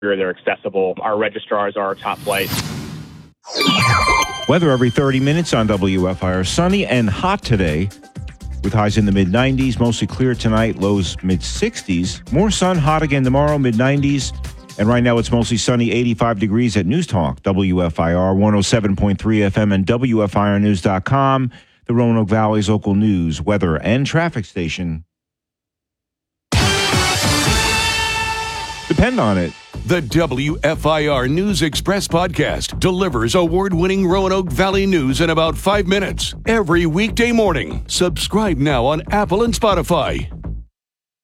they're accessible. Our registrars are top flight. Weather every 30 minutes on WFIR. Sunny and hot today with highs in the mid-90s. Mostly clear tonight, lows mid-60s. More sun, hot again tomorrow, mid-90s. And right now it's mostly sunny, 85 degrees at News Talk, WFIR 107.3 FM and WFIRnews.com, the Roanoke Valley's local news, weather, and traffic station. Depend on it. The WFIR News Express podcast delivers award-winning Roanoke Valley news in about 5 minutes every weekday morning. Subscribe now on Apple and Spotify.